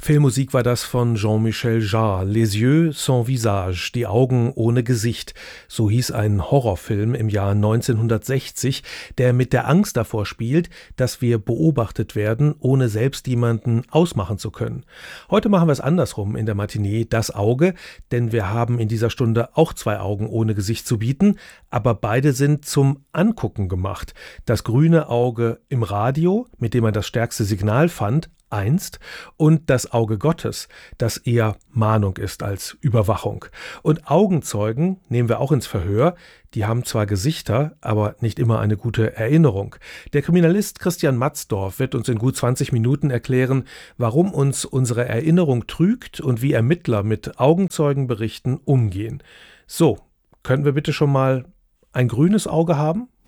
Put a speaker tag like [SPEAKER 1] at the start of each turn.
[SPEAKER 1] Filmmusik war das von Jean-Michel Jarre. Les yeux sans visage, die Augen ohne Gesicht. So hieß ein Horrorfilm im Jahr 1960, der mit der Angst davor spielt, dass wir beobachtet werden, ohne selbst jemanden ausmachen zu können. Heute machen wir es andersrum in der Matinee, das Auge, denn wir haben in dieser Stunde auch zwei Augen ohne Gesicht zu bieten, aber beide sind zum Angucken gemacht. Das grüne Auge im Radio, mit dem man das stärkste Signal fand, einst, und das Auge Gottes, das eher Mahnung ist als Überwachung. Und Augenzeugen nehmen wir auch ins Verhör, die haben zwar Gesichter, aber nicht immer eine gute Erinnerung. Der Kriminalist Christian Matzdorf wird uns in gut 20 Minuten erklären, warum uns unsere Erinnerung trügt und wie Ermittler mit Augenzeugenberichten umgehen. So, können wir bitte schon mal ein grünes Auge haben?